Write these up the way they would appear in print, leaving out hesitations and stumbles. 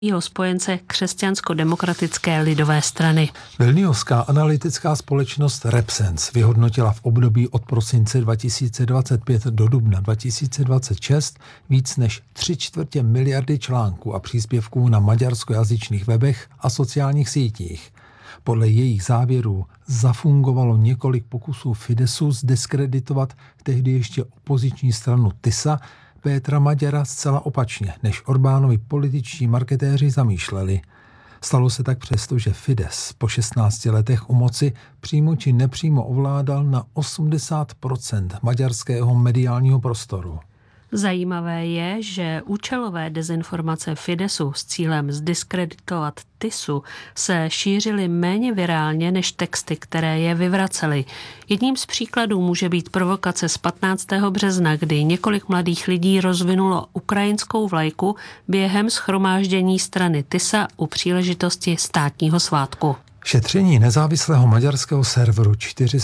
jeho spojence Křesťansko-demokratické lidové strany. Vilniuská analytická společnost Repsens vyhodnotila v období od prosince 2025 do dubna 2026 víc než 3/4 miliardy článků a příspěvků na maďarskojazyčných webech a sociálních sítích. Podle jejich závěrů zafungovalo několik pokusů Fidesu zdiskreditovat tehdy ještě opoziční stranu TISA Pétra Magyara zcela opačně, než Orbánovi političtí marketéři zamýšleli. Stalo se tak přesto, že Fidesz po 16 letech u moci přímo či nepřímo ovládal na 80% maďarského mediálního prostoru. Zajímavé je, že účelové dezinformace Fidesu s cílem zdiskreditovat TISu se šířily méně virálně než texty, které je vyvracely. Jedním z příkladů může být provokace z 15. března, kdy několik mladých lidí rozvinulo ukrajinskou vlajku během shromáždění strany TISA u příležitosti státního svátku. Šetření nezávislého maďarského serveru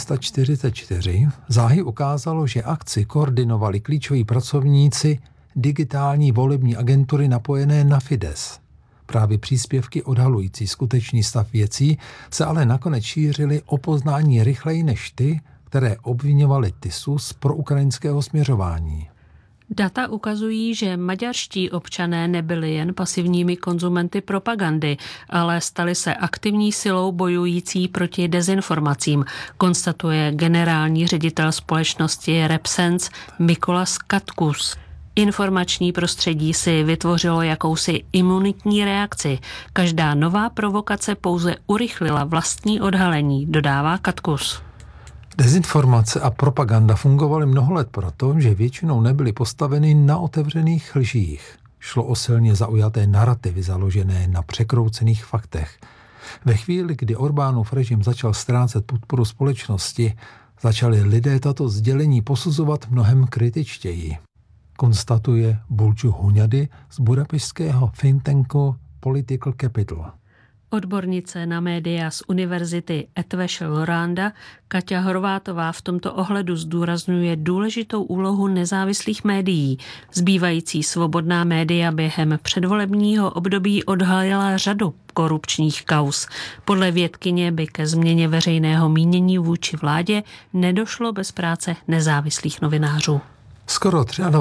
444 záhy ukázalo, že akci koordinovali klíčoví pracovníci digitální volební agentury napojené na Fidesz. Právě příspěvky odhalující skutečný stav věcí se ale nakonec šířily o poznání rychleji než ty, které obviňovaly TISu z proukrajinského směřování. Data ukazují, že maďarští občané nebyli jen pasivními konzumenty propagandy, ale stali se aktivní silou bojující proti dezinformacím, konstatuje generální ředitel společnosti Repsens Mikolas Katkus. Informační prostředí si vytvořilo jakousi imunitní reakci. Každá nová provokace pouze urychlila vlastní odhalení, dodává Katkus. Dezinformace a propaganda fungovaly mnoho let proto, že většinou nebyly postaveny na otevřených lžích. Šlo o silně zaujaté narativy založené na překroucených faktech. Ve chvíli, kdy Orbánův režim začal ztrácet podporu společnosti, začali lidé tato sdělení posuzovat mnohem kritičtěji. Konstatuje Bulču Huňady z budapešťského think tanku Political Capital. Odbornice na média z univerzity Eötvös Loránd Kaťa Horvátová v tomto ohledu zdůrazňuje důležitou úlohu nezávislých médií. Zbývající svobodná média během předvolebního období odhalila řadu korupčních kauz. Podle vědkyně by ke změně veřejného mínění vůči vládě nedošlo bez práce nezávislých novinářů. Skoro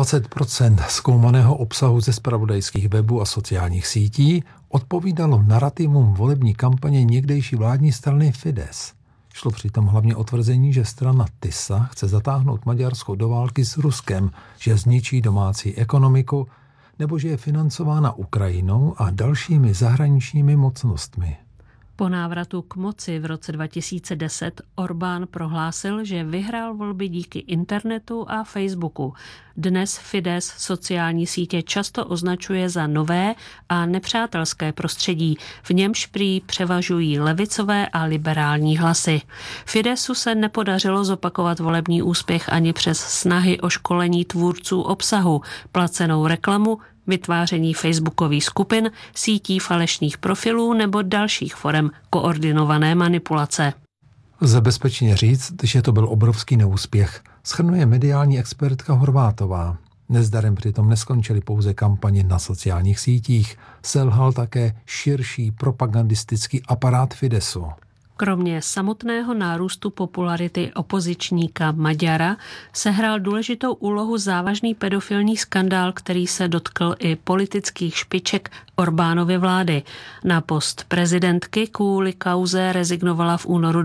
23% zkoumaného obsahu ze zpravodajských webů a sociálních sítí odpovídalo narativům volební kampaně někdejší vládní strany Fidesz. Šlo přitom hlavně o tvrzení, že strana TISA chce zatáhnout Maďarsko do války s Ruskem, že zničí domácí ekonomiku, nebo že je financována Ukrajinou a dalšími zahraničními mocnostmi. Po návratu k moci v roce 2010 Orbán prohlásil, že vyhrál volby díky internetu a Facebooku. Dnes Fidesz sociální sítě často označuje za nové a nepřátelské prostředí, v němž prý převažují levicové a liberální hlasy. Fidesu se nepodařilo zopakovat volební úspěch ani přes snahy o školení tvůrců obsahu, placenou reklamu, vytváření facebookových skupin, sítí falešných profilů nebo dalších forem koordinované manipulace. Lze bezpečně říct, že to byl obrovský neúspěch, shrnuje mediální expertka Horvátová. Nezdarem přitom neskončily pouze kampaně na sociálních sítích, selhal také širší propagandistický aparát Fidesu. Kromě samotného nárůstu popularity opozičníka Magyara sehrál důležitou úlohu závažný pedofilní skandál, který se dotkl i politických špiček Orbánovy vlády. Na post prezidentky kvůli kauze rezignovala v únoru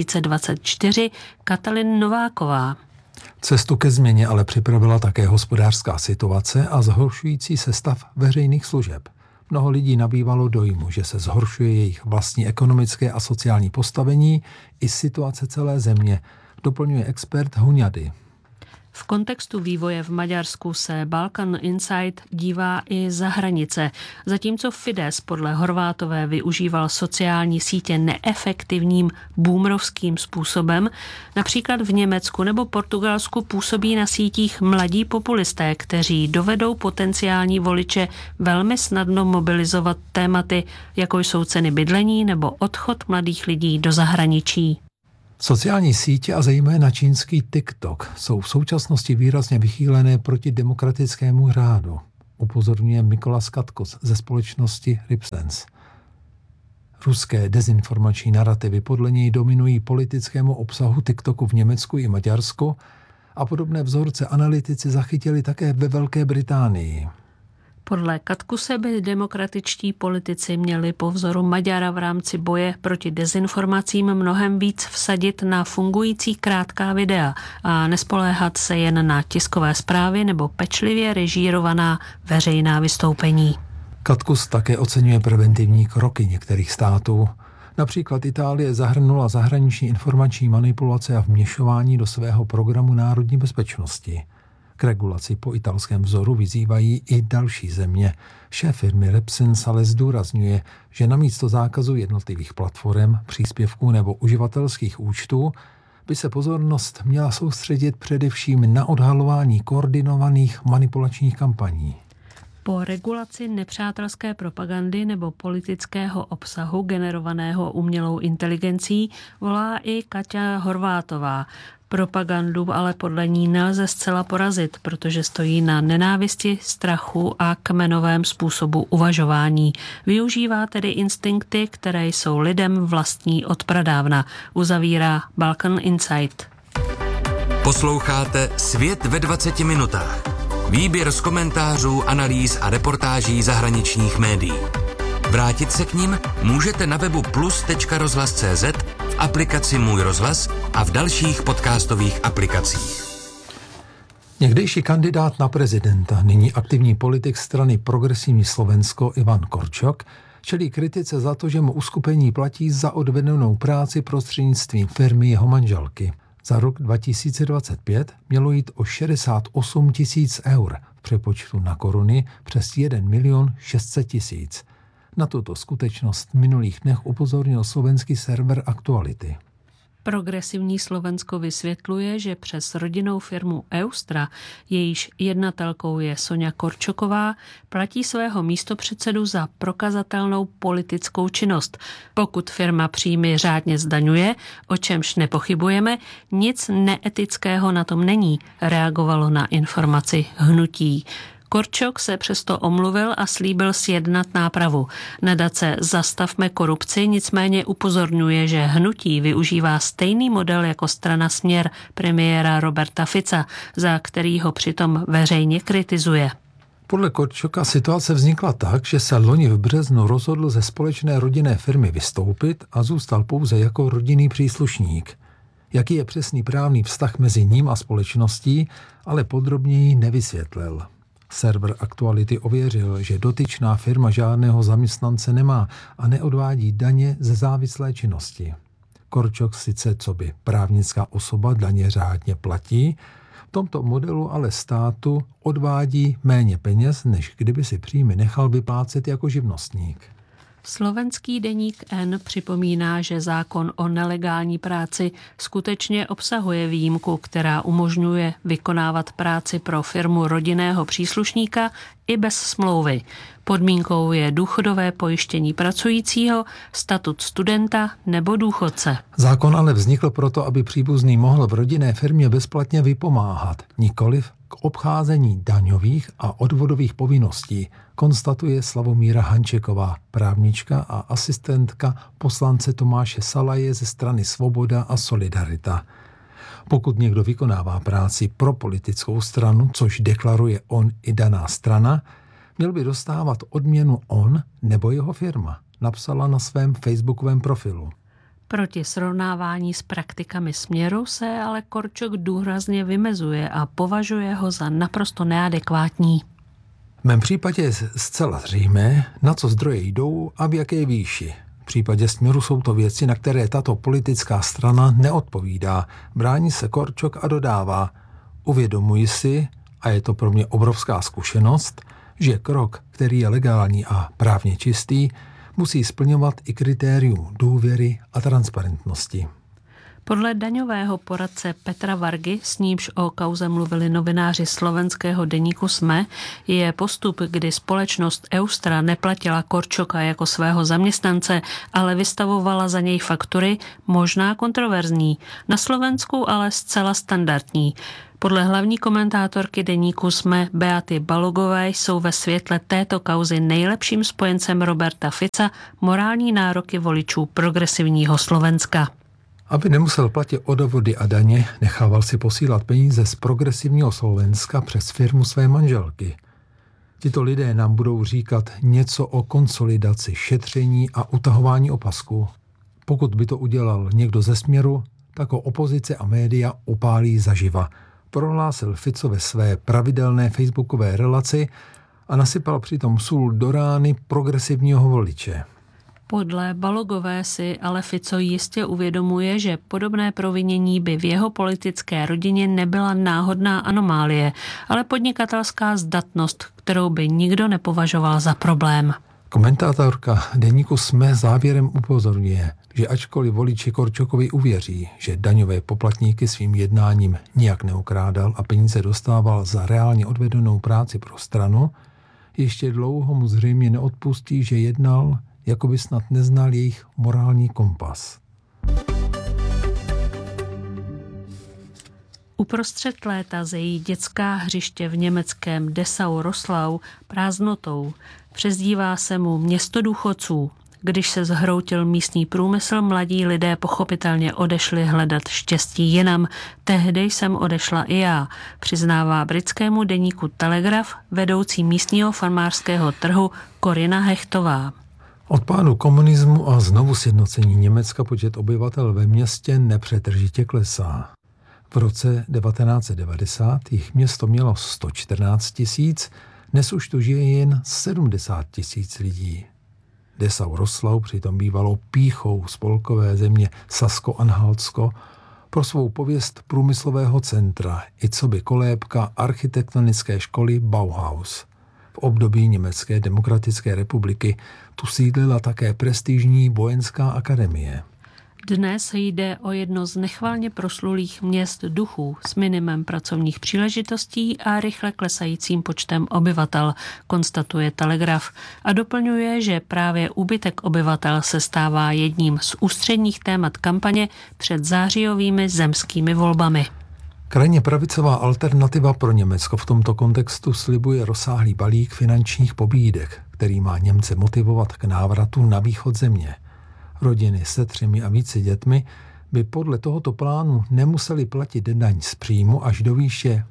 2024 Katalin Nováková. Cestu ke změně ale připravila také hospodářská situace a zhoršující se stav veřejných služeb. Mnoho lidí nabývalo dojmu, že se zhoršuje jejich vlastní ekonomické a sociální postavení i situace celé země, doplňuje expert Huňady. V kontextu vývoje v Maďarsku se Balkan Insight dívá i za hranice. Zatímco Fidesz podle Horvátové využíval sociální sítě neefektivním boomerovským způsobem, například v Německu nebo Portugalsku působí na sítích mladí populisté, kteří dovedou potenciální voliče velmi snadno mobilizovat tématy, jako jsou ceny bydlení nebo odchod mladých lidí do zahraničí. Sociální sítě a zejména čínský TikTok jsou v současnosti výrazně vychýlené proti demokratickému řádu. upozorňuje Mikolas Katkus ze společnosti RepSense. Ruské dezinformační narrativy podle něj dominují politickému obsahu TikToku v Německu i Maďarsku a podobné vzorce analytici zachytili také ve Velké Británii. Podle Katkuse by demokratičtí politici měli po vzoru Maďara v rámci boje proti dezinformacím mnohem víc vsadit na fungující krátká videa a nespoléhat se jen na tiskové zprávy nebo pečlivě režírovaná veřejná vystoupení. Katkus také oceňuje preventivní kroky některých států. Například Itálie zahrnula zahraniční informační manipulace a vměšování do svého programu národní bezpečnosti. K regulaci po italském vzoru vyzývají i další země. Šéf firmy RepSense ale zdůrazňuje, že namísto zákazu jednotlivých platform, příspěvků nebo uživatelských účtů by se pozornost měla soustředit především na odhalování koordinovaných manipulačních kampaní. Po regulaci nepřátelské propagandy nebo politického obsahu generovaného umělou inteligencí volá i Kaťa Horvátová. Propagandu ale podle ní nelze zcela porazit, protože stojí na nenávisti, strachu a kmenovém způsobu uvažování. Využívá tedy instinkty, které jsou lidem vlastní od pradávna, uzavírá Balkan Insight. Posloucháte Svět ve 20 minutách. Výběr z komentářů, analýz a reportáží zahraničních médií. Vrátit se k nim můžete na webu plus.rozhlas.cz, v aplikaci Můj rozhlas a v dalších podcastových aplikacích. Někdejší kandidát na prezidenta, nyní aktivní politik strany Progresivní Slovensko Ivan Korčok, čelí kritice za to, že mu uskupení platí za odvedenou práci prostřednictvím firmy jeho manželky. Za rok 2025 mělo jít o 68 000 eur, v přepočtu na koruny přes 1 600 000. Na tuto skutečnost v minulých dnech upozornil slovenský server Aktuality. Progresivní Slovensko vysvětluje, že přes rodinnou firmu Eustra, jejíž jednatelkou je Soňa Korčoková, platí svého místopředsedu za prokazatelnou politickou činnost. Pokud firma příjmy řádně zdaňuje, o čemž nepochybujeme, nic neetického na tom není, reagovalo na informaci hnutí. Korčok se přesto omluvil a slíbil sjednat nápravu. Nadace Zastavme korupci nicméně upozorňuje, že hnutí využívá stejný model jako strana Směr premiéra Roberta Fica, za který ho přitom veřejně kritizuje. Podle Korčoka situace vznikla tak, že se loni v březnu rozhodl ze společné rodinné firmy vystoupit a zůstal pouze jako rodinný příslušník. Jaký je přesný právní vztah mezi ním a společností, ale podrobněji nevysvětlil. Server Aktuality ověřil, že dotyčná firma žádného zaměstnance nemá a neodvádí daně ze závislé činnosti. Korčok sice coby právnická osoba daně řádně platí, v tomto modelu ale státu odvádí méně peněz, než kdyby si příjmy nechal vyplácet jako živnostník. Slovenský deník N připomíná, že zákon o nelegální práci skutečně obsahuje výjimku, která umožňuje vykonávat práci pro firmu rodinného příslušníka i bez smlouvy. Podmínkou je důchodové pojištění pracujícího, statut studenta nebo důchodce. Zákon ale vznikl proto, aby příbuzný mohl v rodinné firmě bezplatně vypomáhat, nikoliv k obcházení daňových a odvodových povinností, konstatuje Slavomíra Hančeková, právnička a asistentka poslance Tomáše Salaje ze strany Svoboda a Solidarita. Pokud někdo vykonává práci pro politickou stranu, což deklaruje on i daná strana, měl by dostávat odměnu on nebo jeho firma, napsala na svém facebookovém profilu. Proti srovnávání s praktikami Směru se ale Korčok důrazně vymezuje a považuje ho za naprosto neadekvátní. V mém případě je zcela zřejmé, na co zdroje jdou a v jaké výši. V případě Směru jsou to věci, na které tato politická strana neodpovídá. Brání se Korčok a dodává: uvědomuji si, a je to pro mě obrovská zkušenost, že krok, který je legální a právně čistý, musí splňovat i kritérium důvěry a transparentnosti. Podle daňového poradce Petra Vargy, s nímž o kauze mluvili novináři slovenského deníku SME, je postup, kdy společnost Eustra neplatila Korčoka jako svého zaměstnance, ale vystavovala za něj faktury, možná kontroverzní. Na Slovensku ale zcela standardní. Podle hlavní komentátorky deníku SME Beaty Balogové jsou ve světle této kauzy nejlepším spojencem Roberta Fica morální nároky voličů progresivního Slovenska. Aby nemusel platit odvody a daně, nechával si posílat peníze z progresivního Slovenska přes firmu své manželky. Tito lidé nám budou říkat něco o konsolidaci, šetření a utahování opasků. Pokud by to udělal někdo ze Směru, tak ho opozice a média opálí zaživa, prohlásil Fico ve své pravidelné facebookové relaci a nasypal přitom sůl do rány progresivního voliče. Podle Balogové si ale Fico jistě uvědomuje, že podobné provinění by v jeho politické rodině nebyla náhodná anomálie, ale podnikatelská zdatnost, kterou by nikdo nepovažoval za problém. Komentátorka deníku SME závěrem upozorňuje, že ačkoliv voliči Korčokovi uvěří, že daňové poplatníky svým jednáním nijak neukrádal a peníze dostával za reálně odvedenou práci pro stranu, ještě dlouho mu zřejmě neodpustí, že jednal, jako by snad neznal jejich morální kompas. Uprostřed léta zejí dětská hřiště v německém Dessau-Rosslau prázdnotou. Přezdívá se mu město důchodců. Když se zhroutil místní průmysl, mladí lidé pochopitelně odešli hledat štěstí jinam. Tehdy jsem odešla i já, přiznává britskému deníku Telegraph vedoucí místního farmářského trhu Korina Hechtová. Od pádu komunismu a znovu sjednocení Německa počet obyvatel ve městě nepřetržitě klesá. V roce 1990 jich město mělo 114 000, dnes už tu žije jen 70 000 lidí. Dessau-Rosslau přitom bývalo pýchou spolkové země Sasko-Anhaltsko pro svou pověst průmyslového centra i coby kolébka architektonické školy Bauhaus. V období Německé demokratické republiky tu sídlila také prestižní vojenská akademie. Dnes jde o jedno z nechvalně proslulých měst duchů s minimem pracovních příležitostí a rychle klesajícím počtem obyvatel, konstatuje Telegraf a doplňuje, že právě úbytek obyvatel se stává jedním z ústředních témat kampaně před zářijovými zemskými volbami. Krajně pravicová alternativa pro Německo v tomto kontextu slibuje rozsáhlý balík finančních pobídek, který má Němce motivovat k návratu na východ země. Rodiny se 3 a více dětmi by podle tohoto plánu nemuseli platit daň z příjmu až do výše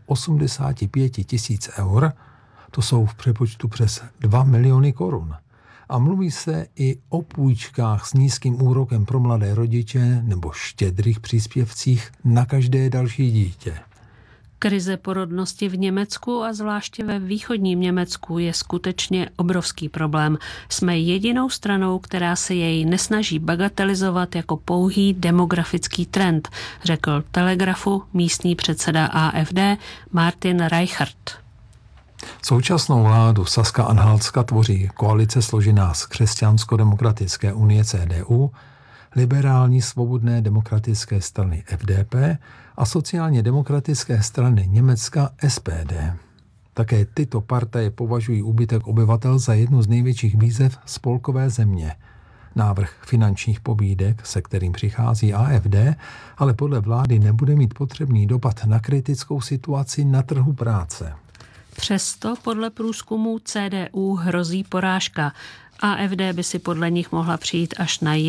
85 000 eur, to jsou v přepočtu přes 2 miliony korun. A mluví se i o půjčkách s nízkým úrokem pro mladé rodiče nebo štědrých příspěvcích na každé další dítě. Krize porodnosti v Německu a zvláště ve východním Německu je skutečně obrovský problém. Jsme jedinou stranou, která se jej nesnaží bagatelizovat jako pouhý demografický trend, řekl Telegrafu místní předseda AfD Martin Reichert. Současnou vládu Saska-Anhaltska tvoří koalice složená z Křesťansko-demokratické unie CDU, liberální svobodné demokratické strany FDP a sociálně demokratické strany Německa SPD. Také tyto partaje považují úbytek obyvatel za jednu z největších výzev spolkové země. Návrh finančních pobídek, se kterým přichází AfD, ale podle vlády nebude mít potřebný dopad na kritickou situaci na trhu práce. Přesto podle průzkumu CDU hrozí porážka. AfD by si podle nich mohla přijít až na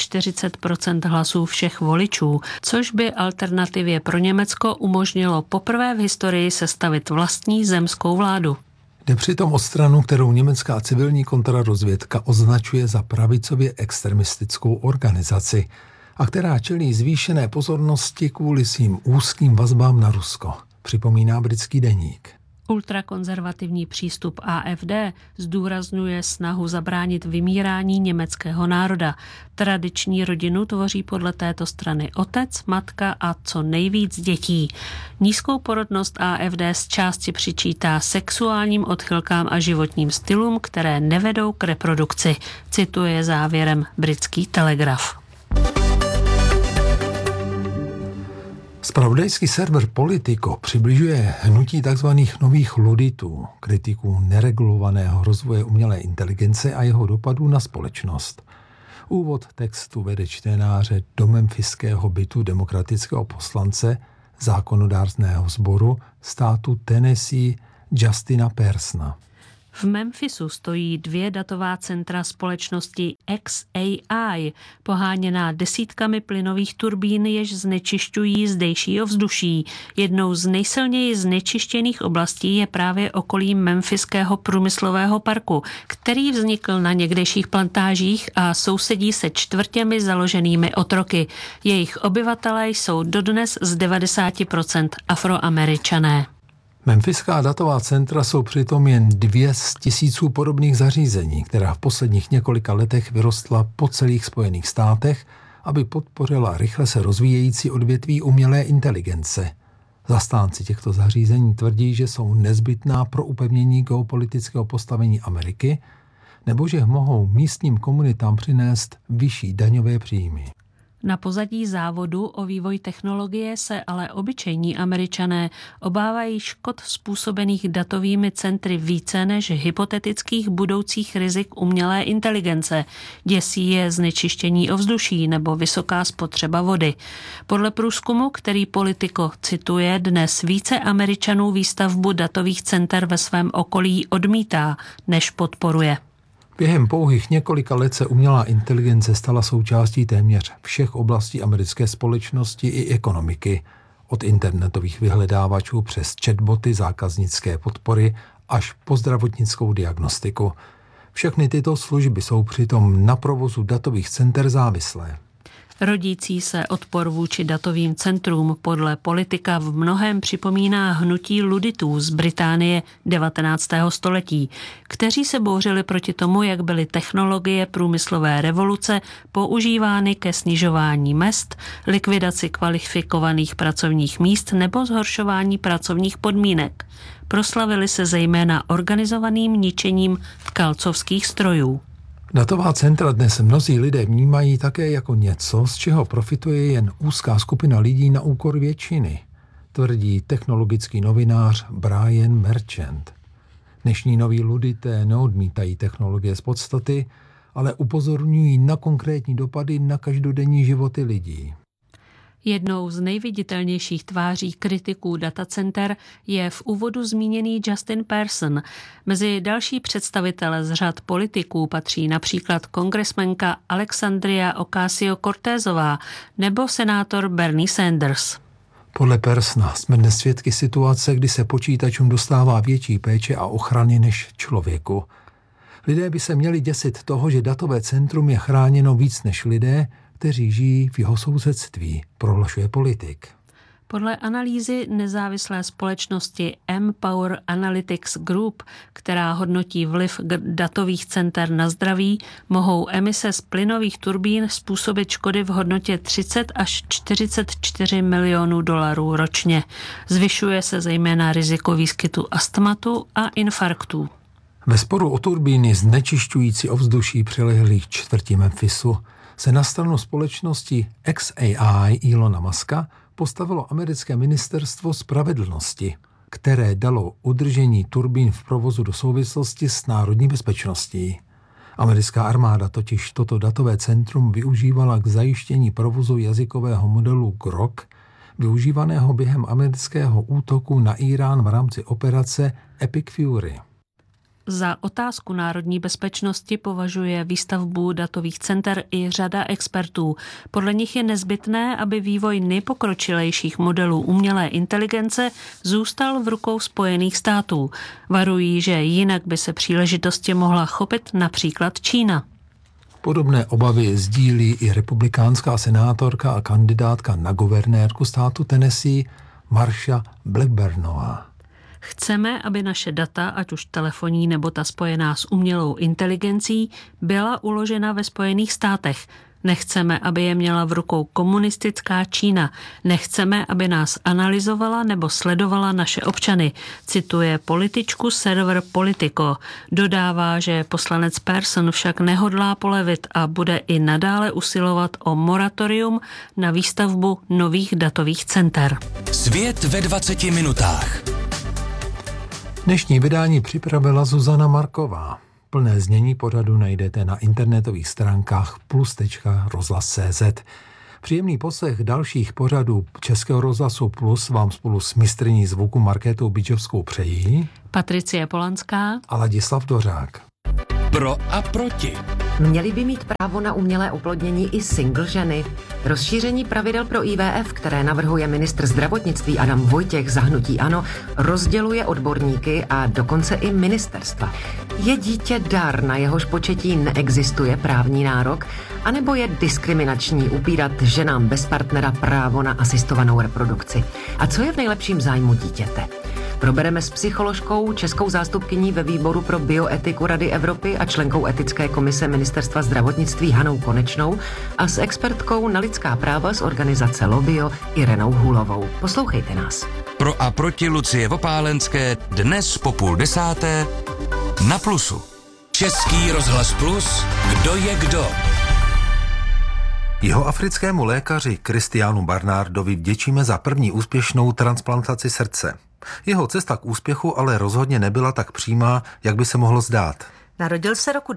41% hlasů všech voličů, což by alternativě pro Německo umožnilo poprvé v historii sestavit vlastní zemskou vládu. Jde přitom o stranu, kterou německá civilní kontrarozvědka označuje za pravicově extremistickou organizaci a která čelí zvýšené pozornosti kvůli svým úzkým vazbám na Rusko, připomíná britský deník. Ultrakonzervativní přístup AfD zdůrazňuje snahu zabránit vymírání německého národa. Tradiční rodinu tvoří podle této strany otec, matka a co nejvíc dětí. Nízkou porodnost AfD z části přičítá sexuálním odchylkám a životním stylům, které nevedou k reprodukci, cituje závěrem britský Telegraf. Zpravodajský server Politico přibližuje hnutí tzv. Nových luditů, kritiků neregulovaného rozvoje umělé inteligence a jeho dopadů na společnost. Úvod textu vede čtenáře do memfiského bytu demokratického poslance zákonodárného sboru státu Tennessee Justina Persona. V Memphisu stojí 2 datová centra společnosti XAI, poháněná desítkami plynových turbín, jež znečišťují zdejší ovzduší. Jednou z nejsilněji znečištěných oblastí je právě okolí Memphiského průmyslového parku, který vznikl na někdejších plantážích a sousedí se čtvrtěmi založenými otroky. Jejich obyvatelé jsou dodnes z 90% Afroameričané. Memphiská datová centra jsou přitom jen 2 z tisíců podobných zařízení, která v posledních několika letech vyrostla po celých Spojených státech, aby podpořila rychle se rozvíjející odvětví umělé inteligence. Zastánci těchto zařízení tvrdí, že jsou nezbytná pro upevnění geopolitického postavení Ameriky, nebo že mohou místním komunitám přinést vyšší daňové příjmy. Na pozadí závodu o vývoj technologie se ale obyčejní Američané obávají škod způsobených datovými centry více než hypotetických budoucích rizik umělé inteligence. Děsí je znečištění ovzduší nebo vysoká spotřeba vody. Podle průzkumu, který Politico cituje, dnes více Američanů výstavbu datových center ve svém okolí odmítá, než podporuje. Během pouhých několika let se umělá inteligence stala součástí téměř všech oblastí americké společnosti i ekonomiky, od internetových vyhledávačů přes chatboty, zákaznické podpory až po zdravotnickou diagnostiku. Všechny tyto služby jsou přitom na provozu datových center závislé. Rodící se odpor vůči datovým centrům podle Politika v mnohém připomíná hnutí luditů z Británie 19. století, kteří se bouřili proti tomu, jak byly technologie průmyslové revoluce používány ke snižování mezd, likvidaci kvalifikovaných pracovních míst nebo zhoršování pracovních podmínek. Proslavili se zejména organizovaným ničením tkalcovských strojů. Datová centra dnes mnozí lidé vnímají také jako něco, z čeho profituje jen úzká skupina lidí na úkor většiny, tvrdí technologický novinář Brian Merchant. Dnešní noví ludité neodmítají technologie z podstaty, ale upozorňují na konkrétní dopady na každodenní životy lidí. Jednou z nejviditelnějších tváří kritiků datacenter je v úvodu zmíněný Justin Person. Mezi další představitele z řad politiků patří například kongresmenka Alexandria Ocasio-Cortezová nebo senátor Bernie Sanders. Podle Persona jsme dnes svědky situace, kdy se počítačům dostává větší péče a ochrany než člověku. Lidé by se měli děsit toho, že datové centrum je chráněno víc než lidé, kteří žijí v jeho sousedství, prohlašuje politik. Podle analýzy nezávislé společnosti Empower Analytics Group, která hodnotí vliv datových center na zdraví, mohou emise z plynových turbín způsobit škody v hodnotě 30 až 44 milionů dolarů ročně. Zvyšuje se zejména riziko výskytu astmatu a infarktů. Ve sporu o turbíny znečišťující ovzduší přilehlých čtvrtí Memphisu se na stranu společnosti XAI Elona Muska postavilo americké ministerstvo spravedlnosti, které dalo udržení turbín v provozu do souvislosti s národní bezpečností. Americká armáda totiž toto datové centrum využívala k zajištění provozu jazykového modelu Grok, využívaného během amerického útoku na Irán v rámci operace Epic Fury. Za otázku národní bezpečnosti považuje výstavbu datových center i řada expertů. Podle nich je nezbytné, aby vývoj nejpokročilejších modelů umělé inteligence zůstal v rukou Spojených států. Varují, že jinak by se příležitosti mohla chopit například Čína. Podobné obavy sdílí i republikánská senátorka a kandidátka na guvernérku státu Tennessee Marsha Blackburnová. Chceme, aby naše data, ať už telefonní nebo ta spojená s umělou inteligencí, byla uložena ve Spojených státech. Nechceme, aby je měla v rukou komunistická Čína. Nechceme, aby nás analyzovala nebo sledovala naše občany, cituje političku server Politico. Dodává, že poslanec Person však nehodlá polevit a bude i nadále usilovat o moratorium na výstavbu nových datových center. Svět ve 20 minutách. Dnešní vydání připravila Zuzana Marková. Plné znění pořadu najdete na internetových stránkách plus.rozhlas.cz. Příjemný poslech dalších pořadů Českého rozhlasu Plus vám spolu s mistryní zvuku Markétou Bidžovskou přejí Patricie Polanská a Ladislav Dořák. Pro a proti. Měly by mít právo na umělé oplodnění i single ženy. Rozšíření pravidel pro IVF, které navrhuje ministr zdravotnictví Adam Vojtěch za hnutí ANO, rozděluje odborníky a dokonce i ministerstva. Je dítě dar, na jehož početí neexistuje právní nárok, anebo je diskriminační upírat ženám bez partnera právo na asistovanou reprodukci? A co je v nejlepším zájmu dítěte? Probereme s psycholožkou, českou zástupkyní ve výboru pro bioetiku Rady Evropy a členkou etické komise Ministerstva zdravotnictví Hanou Konečnou a s expertkou na lidská práva z organizace Lobio Irenou Hůlovou. Poslouchejte nás. Pro a proti Lucie Vopálenské dnes po 9:30 na Plusu. Český rozhlas Plus, kdo je kdo? Jihoafrickému lékaři Christianu Barnardovi vděčíme za první úspěšnou transplantaci srdce. Jeho cesta k úspěchu ale rozhodně nebyla tak přímá, jak by se mohlo zdát. Narodil se roku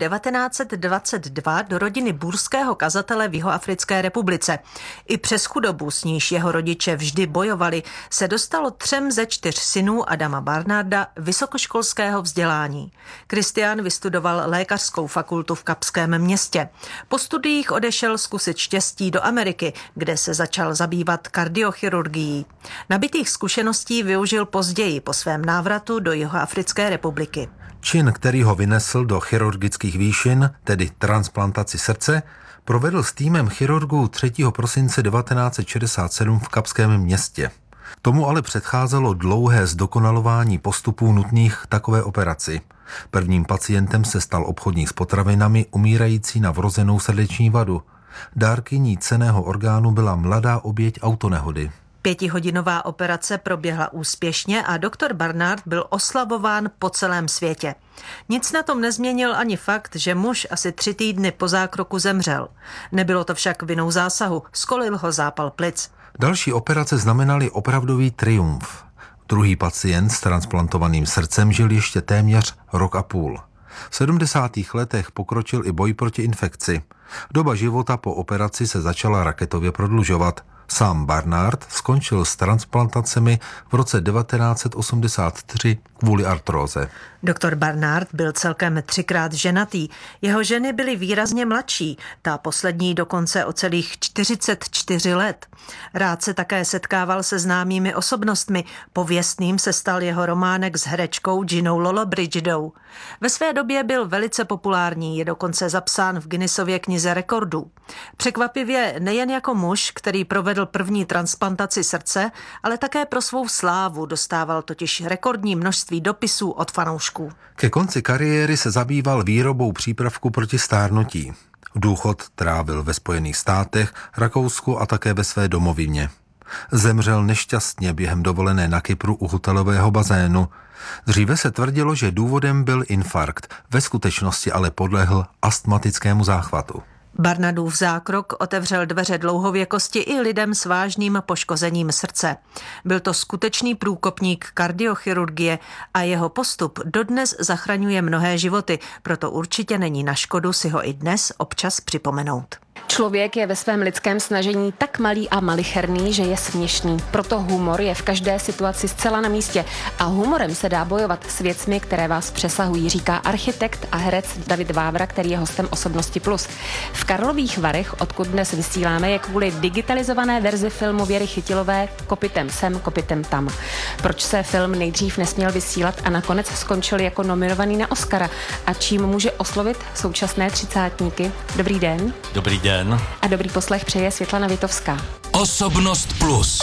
1922 do rodiny bůrského kazatele v Jihoafrické republice. I přes chudobu, s níž jeho rodiče vždy bojovali, se dostalo 3 ze 4 synů Adama Barnarda vysokoškolského vzdělání. Christian vystudoval lékařskou fakultu v Kapském Městě. Po studiích odešel zkusit štěstí do Ameriky, kde se začal zabývat kardiochirurgií. Nabitých zkušeností využil později po svém návratu do Jihoafrické republiky. Čin, který ho vynesl do chirurgických výšin, tedy transplantaci srdce, provedl s týmem chirurgů 3. prosince 1967 v Kapském Městě. Tomu ale předcházelo dlouhé zdokonalování postupů nutných takové operaci. Prvním pacientem se stal obchodník s potravinami umírající na vrozenou srdeční vadu. Dárkyní cenného orgánu byla mladá oběť autonehody. 5hodinová operace proběhla úspěšně a doktor Barnard byl oslavován po celém světě. Nic na tom nezměnil ani fakt, že muž asi 3 týdny po zákroku zemřel. Nebylo to však vinou zásahu, skolil ho zápal plic. Další operace znamenaly opravdový triumf. Druhý pacient s transplantovaným srdcem žil ještě téměř rok a půl. V 70. letech pokročil i boj proti infekci. Doba života po operaci se začala raketově prodlužovat. Sám Barnard skončil s transplantacemi v roce 1983 kvůli artróze. Doktor Barnard byl celkem 3krát ženatý. Jeho ženy byly výrazně mladší, ta poslední dokonce o celých 44 let. Rád se také setkával se známými osobnostmi. Pověstným se stal jeho románek s herečkou Ginou Lollobrigidou. Ve své době byl velice populární, je dokonce zapsán v Guinnessově knize rekordů. Překvapivě nejen jako muž, který provedl první transplantaci srdce, ale také pro svou slávu dostával totiž rekordní množství dopisů od fanoušků. Ke konci kariéry se zabýval výrobou přípravku proti stárnutí. Důchod trávil ve Spojených státech, Rakousku a také ve své domovině. Zemřel nešťastně během dovolené na Kypru u hotelového bazénu. Dříve se tvrdilo, že důvodem byl infarkt, ve skutečnosti ale podlehl astmatickému záchvatu. Barnardův zákrok otevřel dveře dlouhověkosti i lidem s vážným poškozením srdce. Byl to skutečný průkopník kardiochirurgie a jeho postup dodnes zachraňuje mnohé životy, proto určitě není na škodu si ho i dnes občas připomenout. Člověk je ve svém lidském snažení tak malý a malicherný, že je směšný. Proto humor je v každé situaci zcela na místě a humorem se dá bojovat s věcmi, které vás přesahují, říká architekt a herec David Vávra, který je hostem Osobnosti Plus. V Karlových Varech, odkud dnes vysíláme, je kvůli digitalizované verzi filmu Věry Chytilové Kopytem sem, kopytem tam. Proč se film nejdřív nesměl vysílat a nakonec skončil jako nominovaný na Oscara a čím může oslovit současné třicátníky? Dobrý den. Dobrý den. A dobrý poslech přeje Světlana Vitovská. Osobnost Plus.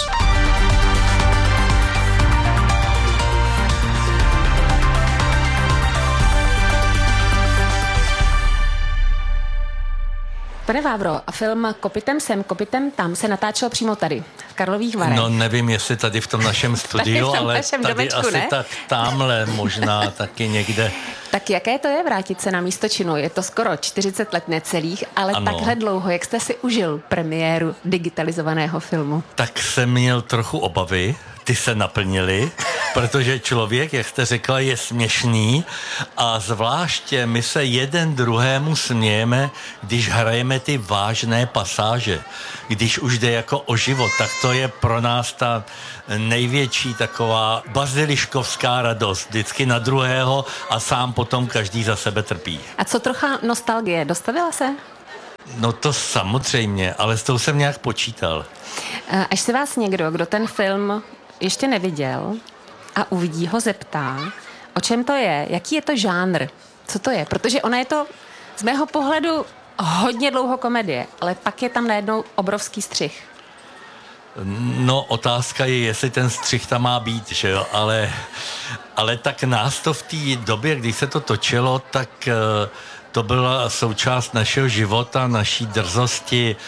Pane Vávro, film Kopytem sem, kopytem tam se natáčel přímo tady, v Karlových Varech. No nevím, jestli tady v tom našem studiu, ale našem tady domečku, asi ne? tak tamhle možná taky někde. Tak jaké to je vrátit se na místo činu? Je to skoro 40 let necelých, ale ano. Takhle dlouho. Jak jste si užil premiéru digitalizovaného filmu? Tak jsem měl trochu obavy, ty se naplnily, protože člověk, jak jste řekla, je směšný a zvláště my se jeden druhému smějeme, když hrajeme ty vážné pasáže. Když už jde jako o život, tak to je pro nás ta největší taková baziliškovská radost. Vždycky na druhého a sám potom každý za sebe trpí. A co trocha nostalgie, dostavila se? No to samozřejmě, ale s tou jsem nějak počítal. Až se vás někdo, kdo ten film ještě neviděl a uvidí ho, zeptá, o čem to je, jaký je to žánr, co to je, protože ona je to z mého pohledu hodně dlouho komedie, ale pak je tam najednou obrovský střih. No, otázka je, jestli ten střih tam má být, že jo, ale tak nás to v té době, kdy se to točilo, tak to byla součást našeho života, naší drzosti,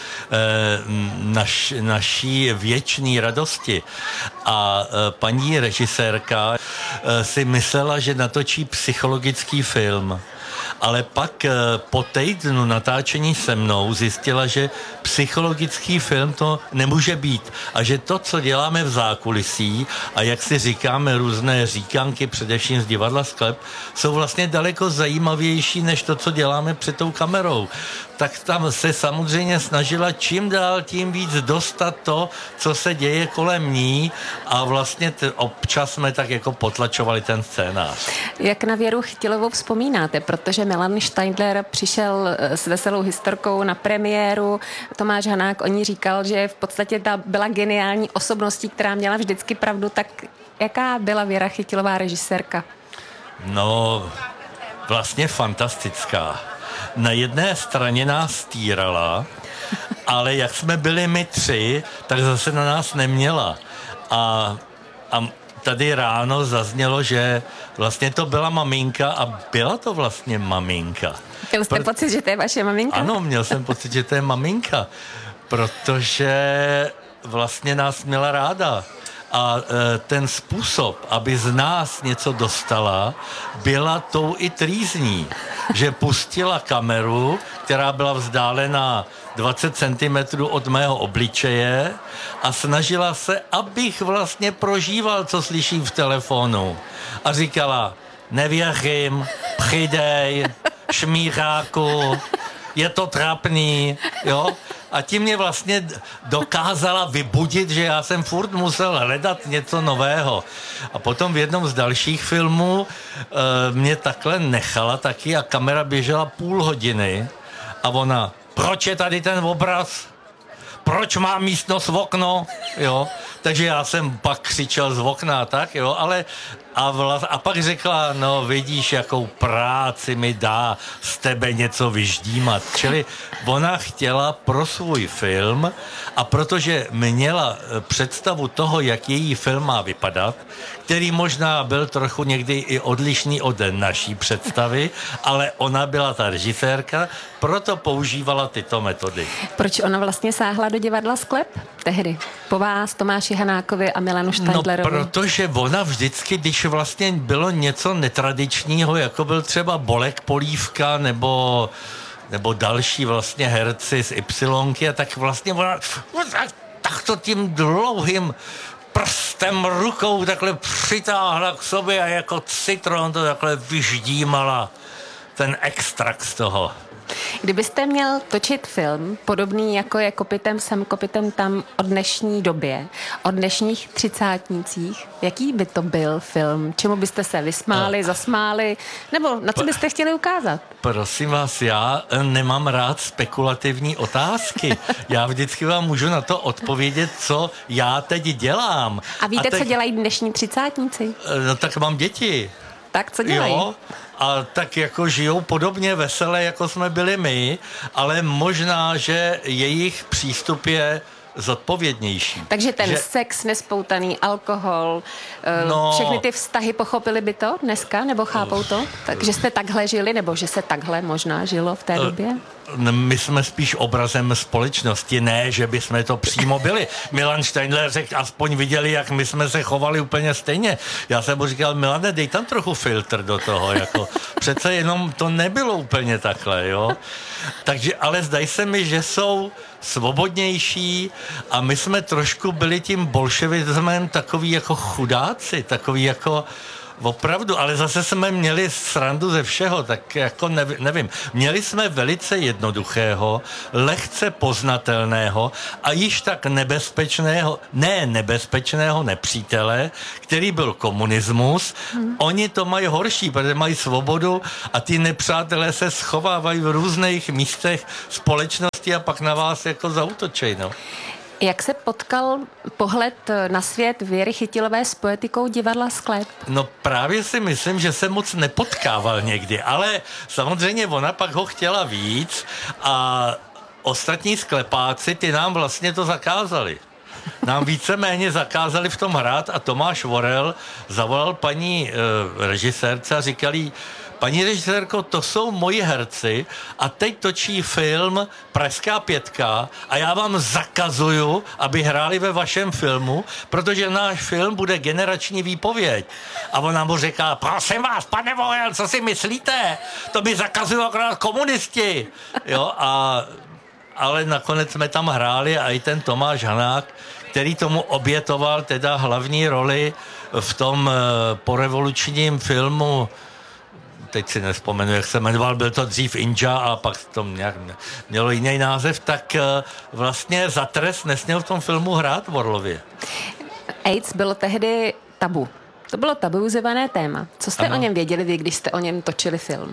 naší věčné radosti. A paní režisérka si myslela, že natočí psychologický film. Ale pak po týdnu natáčení se mnou zjistila, že psychologický film to nemůže být a že to, co děláme v zákulisí a jak si říkáme různé říkanky, především z divadla Sklep, jsou vlastně daleko zajímavější než to, co děláme před tou kamerou. Tak tam se samozřejmě snažila čím dál tím víc dostat to, co se děje kolem ní a vlastně občas jsme tak jako potlačovali ten scénář. Jak na Věru Chytilovou vzpomínáte, protože Milan Štaindler přišel s veselou historkou na premiéru, Tomáš Hanák o ní říkal, že v podstatě ta byla geniální osobností, která měla vždycky pravdu, tak jaká byla Věra Chytilová režisérka? No, vlastně fantastická. Na jedné straně nás týrala, ale jak jsme byli my tři, tak zase na nás neměla. A tady ráno zaznělo, že vlastně to byla maminka a byla to vlastně maminka. Měl jste pocit, že to je vaše maminka? Ano, měl jsem pocit, že to je maminka, protože vlastně nás měla ráda. A ten způsob, aby z nás něco dostala, byla tou i trýzní, že pustila kameru, která byla vzdálená 20 cm od mého obličeje a snažila se, abych vlastně prožíval, co slyším v telefonu. A říkala, nevěřím, přidej, šmíráku, je to trapný, jo? A tím mě vlastně dokázala vybudit, že já jsem furt musel hledat něco nového. A potom v jednom z dalších filmů mě takhle nechala taky a kamera běžela půl hodiny a ona, proč je tady ten obraz? Proč má místnost v okno? Jo? Takže já jsem pak křičel z okna, tak jo, ale a pak řekla, no vidíš, jakou práci mi dá z tebe něco vyždímat. Čili ona chtěla pro svůj film a protože měla představu toho, jak její film má vypadat, který možná byl trochu někdy i odlišný od naší představy, ale ona byla ta režisérka, proto používala tyto metody. Proč ona vlastně sáhla do divadla Sklep tehdy? Po vás, Tomáši Hanákovi a Milanu Štaindlerovi? No, protože ona vždycky, když vlastně bylo něco netradičního, jako byl třeba Bolek Polívka nebo další vlastně herci z Ypsilonky, a tak vlastně ona takto tím dlouhým prstem rukou takhle přitáhla k sobě a jako citron to takhle vyždímala ten extrakt z toho. Kdybyste měl točit film podobný jako je Kopytem sem, kopytem tam o dnešní době, o dnešních třicátnících, jaký by to byl film? Čemu byste se vysmáli, zasmáli? Nebo na co byste chtěli ukázat? Prosím vás, já nemám rád spekulativní otázky. Já vždycky vám můžu na to odpovědět, co já teď dělám. A víte, co dělají dnešní třicátníci? No tak mám děti. Tak co dělají? Jo, a tak jako žijou podobně vesele, jako jsme byli my, ale možná, že jejich přístup je zodpovědnější. Takže ten sex nespoutaný, alkohol, všechny ty vztahy, pochopili by to dneska, nebo chápou to? Takže jste takhle žili, nebo že se takhle možná žilo v té době? My jsme spíš obrazem společnosti, ne, že by jsme to přímo byli. Milan Štaindler řekl, aspoň viděli, jak my jsme se chovali úplně stejně. Já jsem mu říkal, Milane, dej tam trochu filtr do toho, jako přece jenom to nebylo úplně takhle, jo. Takže, ale zdají se mi, že jsou svobodnější, A my jsme trošku byli tím bolševismem takový jako chudáci, takový jako opravdu, ale zase jsme měli srandu ze všeho, tak jako nevím. Měli jsme velice jednoduchého, lehce poznatelného a již tak nebezpečného nepřítele, který byl komunismus. Oni to mají horší, protože mají svobodu a ty nepřátelé se schovávají v různých místech společnosti a pak na vás jako zaútočej, no. Jak se potkal pohled na svět Věry Chytilové s poetikou divadla Sklep? No právě si myslím, že se moc nepotkával někdy, ale samozřejmě ona pak ho chtěla víc a ostatní sklepáci, ty nám vlastně to zakázali. Nám víceméně zakázali v tom hrát a Tomáš Vorel zavolal paní režisérce a říkal jí: paní režisérko, to jsou moji herci a teď točí film Pražská 5 a já vám zakazuju, aby hráli ve vašem filmu, protože náš film bude generační výpověď. A ona mu říká: prosím vás, pane Vorel, co si myslíte? To mi zakazují akorát komunisti. Jo, ale nakonec jsme tam hráli a i ten Tomáš Hanák, který tomu obětoval teda hlavní roli v tom porevolučním filmu, teď si nevzpomenu, jak se jmenoval, byl to dřív Inja a pak to nějak mělo jiný název, tak vlastně za trest nesměl v tom filmu hrát v Orlově. AIDS bylo tehdy tabu. To bylo tabuizované téma. Co jste o něm věděli vy, když jste o něm točili film?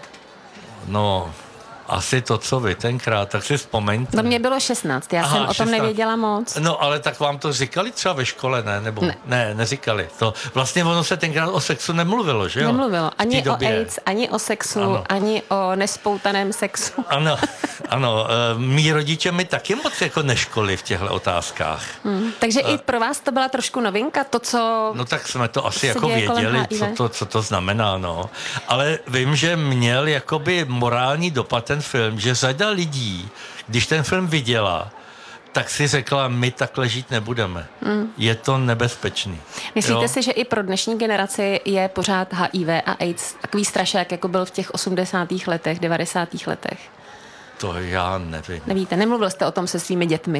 No, asi to, co vy tenkrát, tak si vzpomeňte. No mě bylo 16, já jsem o tom 16. nevěděla moc. No, ale tak vám to říkali třeba ve škole, ne? Nebo ne, neříkali. To vlastně ono se tenkrát o sexu nemluvilo, že jo? Nemluvilo. Ani o AIDS, ani o sexu, ano. Ani o nespoutaném sexu. Ano. Mí rodiče mi taky moc jako neškolili v těchto otázkách. Takže i pro vás to byla trošku novinka, to, co... No tak jsme to asi jako věděli, co to znamená, no. Ale vím, že měl jakoby morální dopad ten film, že řada lidí, když ten film viděla, tak si řekla, my takhle žít nebudeme. Je to nebezpečný. Myslíte si, že i pro dnešní generaci je pořád HIV a AIDS takový strašák, jako byl v těch 80. letech, 90. letech? To já nevím. Nevíte, nemluvil jste o tom se svými dětmi?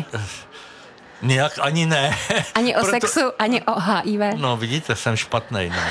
Nějak ani ne. Ani o sexu, ani o HIV? No vidíte, jsem špatnej. No.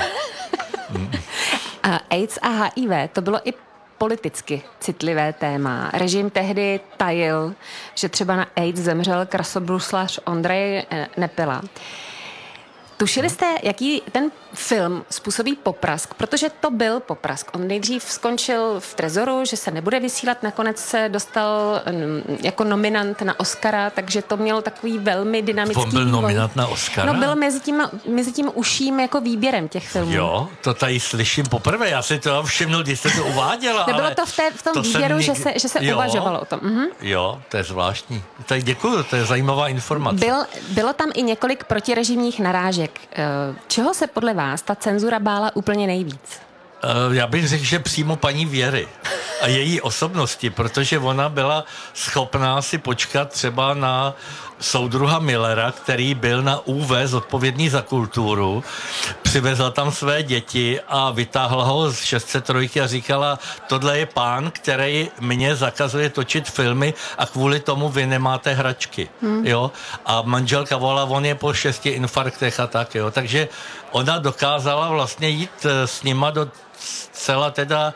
AIDS a HIV, to bylo i politicky citlivé téma. Režim tehdy tajil, že třeba na AIDS zemřel krasobruslař Ondrej Nepela. Tušili jste, jaký ten film způsobí poprask? Protože to byl poprask. On nejdřív skončil v Trezoru, že se nebude vysílat, nakonec se dostal jako nominant na Oscara, takže to mělo takový velmi dynamický vývoj. On byl nominant na Oscara? No byl mezi tím uším jako výběrem těch filmů. Jo, to tady slyším poprvé, já si to všimnul, když jste to uváděla. Nebylo to v tom výběru, že se uvažovalo o tom. Jo, to je zvláštní. Tak děkuju, to je zajímavá informace. Bylo tam i několik protirežimních narážek. Čeho se podle vás ta cenzura bála úplně nejvíc? Já bych řekl, že přímo paní Věry a její osobnosti, protože ona byla schopná si počkat třeba na soudruha Millera, který byl na ÚV zodpovědný za kulturu, přivezla tam své děti a vytáhla ho z 603 a říkala, tohle je pán, který mě zakazuje točit filmy a kvůli tomu vy nemáte hračky. Jo? A manželka volala, on je po 6 infarktech a tak. Jo? Takže ona dokázala vlastně jít s nima do zcela teda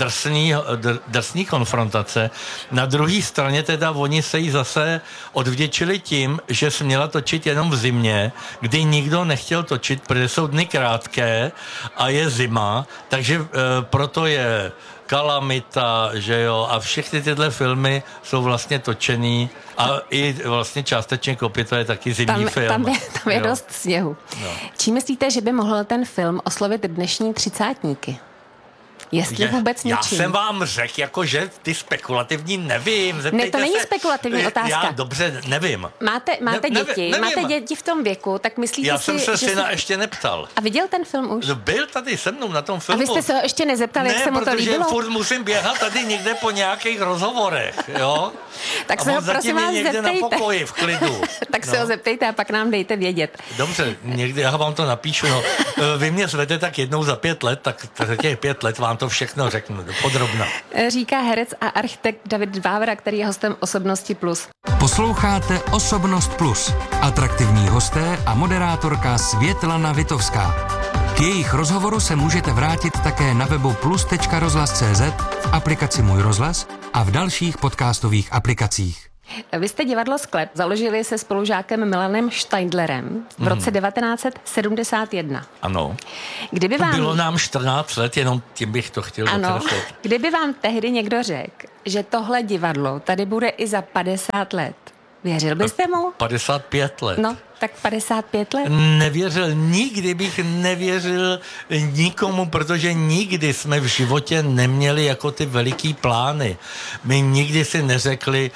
drsný konfrontace. Na druhé straně teda oni se jí zase odvděčili tím, že směla točit jenom v zimě, kdy nikdo nechtěl točit, protože jsou dny krátké a je zima, takže proto je Kalamita, že jo, a všechny tyhle filmy jsou vlastně točený a i vlastně částečně Kopy, to je taky zimní film. Tam je dost sněhu. No. Čím myslíte, že by mohl ten film oslovit dnešní třicátníky? Jestli vůbec něčím. Já jsem vám řekl, jako, že ty spekulativní nevím. Ne, to není spekulativní otázka. Já dobře nevím. Máte děti, máte děti v tom věku, tak myslíte já jsem se syna ještě neptal. A viděl ten film už? No, byl tady se mnou na tom filmu. A vy jste se ho ještě nezeptal, jak se mu to líbilo? Ne, protože furt musím běhat tady někde po nějakých rozhovorech, jo? Tak se ho prosím vás někde zeptejte. Na pokoji v klidu. Tak se ho zeptejte a pak nám dejte vědět. Dobře, někdy já vám to napíšu. No. Vy mě zvete tak jednou za 5 let, tak za těch 5 let vám to všechno řeknu podrobně. Říká herec a architekt David Vávra, který je hostem Osobnosti Plus. Posloucháte Osobnost Plus. Atraktivní hosté a moderátorka Světlana Vitovská. K jejich rozhovoru se můžete vrátit také na webu plus.rozhlas.cz, v aplikaci Můj rozhlas a v dalších podcastových aplikacích. Vy jste divadlo Sklep založili se spolužákem Milanem Steindlerem v roce 1971. Ano. Kdyby vám... Bylo nám 14 let, jenom tím bych to chtěl dokreslit. Kdyby vám tehdy někdo řekl, že tohle divadlo tady bude i za 50 let, věřil byste mu? 55 let. No, tak 55 let. Nevěřil, nikdy bych nevěřil nikomu, protože nikdy jsme v životě neměli jako ty veliký plány. My nikdy si neřekli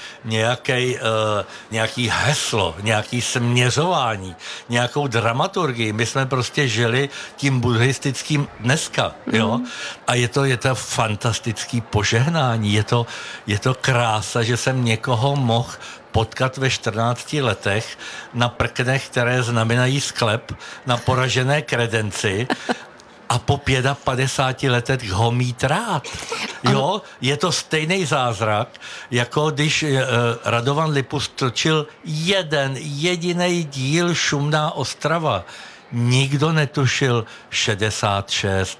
nějaký heslo, nějaký směřování, nějakou dramaturgii. My jsme prostě žili tím buddhistickým dneska, jo? A je to fantastický požehnání, je to krása, že jsem někoho mohl potkat ve 14 letech na prknech, které znamenají sklep, na poražené kredenci a po 55 letech ho mít rád. Jo, je to stejný zázrak, jako když Radovan Lipus točil jeden jediný díl Šumná Ostrava. Nikdo netušil 66,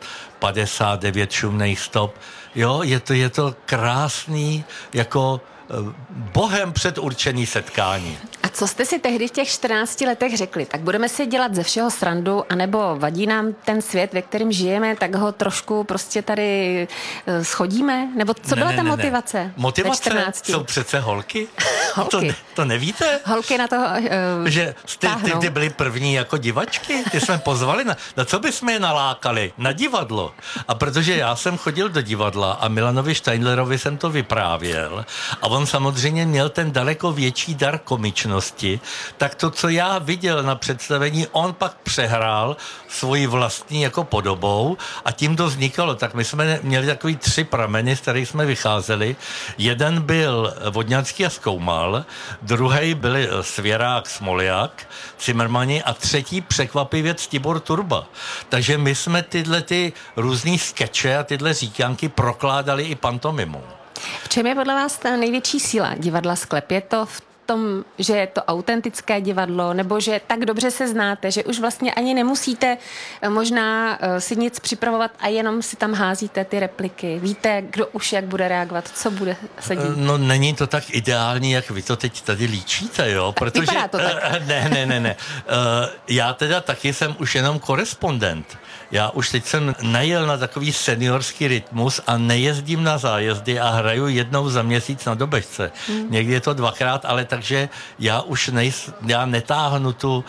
59 šumných stop. Jo, je to krásný, jako Bohem předurčený setkání. A co jste si tehdy v těch 14 letech řekli? Tak budeme si dělat ze všeho srandu, anebo vadí nám ten svět, ve kterém žijeme, tak ho trošku prostě tady schodíme? Nebo co byla ta motivace? Motivace jsou přece holky. Holky. To nevíte? Holky na to že ty byly první jako divačky, ty jsme pozvali na co bychom je nalákali? Na divadlo. A protože já jsem chodil do divadla a Milanovi Steindlerovi jsem to vyprávěl a on samozřejmě měl ten daleko větší dar komičnosti, tak to, co já viděl na představení, on pak přehrál svoji vlastní jako podobou a tím to vznikalo. Tak my jsme měli takový 3 prameny, z kterých jsme vycházeli. Jeden byl Vodňanský a Zkoumal, druhý byli Svěrák, Smoljak, Cimrmani a třetí překvapivě Tibor Turba. Takže my jsme tyhle ty různý skeče a tyhle říkanky prokládali i pantomimou. V čem je podle vás ta největší síla divadla Sklep? Je to v tom, že je to autentické divadlo, nebo že tak dobře se znáte, že už vlastně ani nemusíte možná si nic připravovat a jenom si tam házíte ty repliky. Víte, kdo už jak bude reagovat, co bude se dít? No není to tak ideální, jak vy to teď tady líčíte, jo? Tak protože vypadá to tak. Ne. Já teda taky jsem už jenom korespondent. Já už teď jsem najel na takový seniorský rytmus a nejezdím na zájezdy a hraju jednou za měsíc na Dobešce. Někdy je to 2krát, ale takže já už já netáhnu tu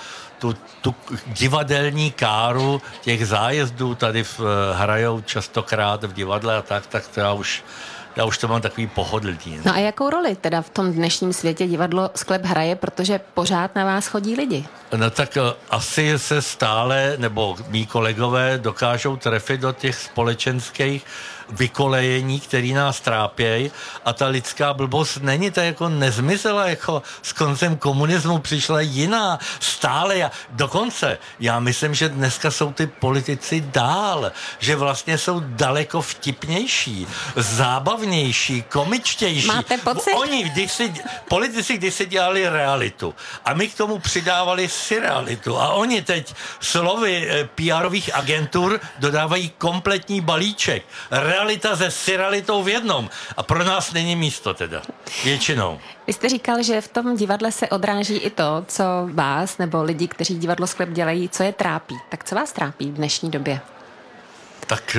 divadelní káru těch zájezdů, tady hrajou častokrát v divadle a tak to já už to mám takový pohodlný. No a jakou roli teda v tom dnešním světě divadlo Sklep hraje, protože pořád na vás chodí lidi? No tak asi se stále, nebo mý kolegové dokážou trefit do těch společenských vykolejení, který nás trápějí a ta lidská blbost není to jako nezmizela, jako s koncem komunismu přišla jiná, stále. Dokonce já myslím, že dneska jsou ty politici dál, že vlastně jsou daleko vtipnější, zábavnější, komičtější. Máte pocit? Oni, politici kdysi dělali realitu a my k tomu přidávali surrealitu a oni teď slovy PR-ových agentur dodávají kompletní balíček. Realita se surrealitou v jednom. A pro nás není místo teda. Většinou. Vy jste říkal, že v tom divadle se odráží i to, co vás nebo lidi, kteří divadlo Sklep dělají, co je trápí. Tak co vás trápí v dnešní době? Tak